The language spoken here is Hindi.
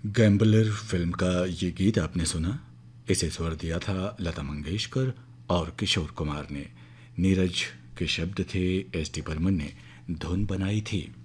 गैम्बलर फिल्म का ये गीत आपने सुना। इसे स्वर दिया था लता मंगेशकर और किशोर कुमार ने। नीरज के शब्द थे, एस टी बर्मन ने धुन बनाई थी।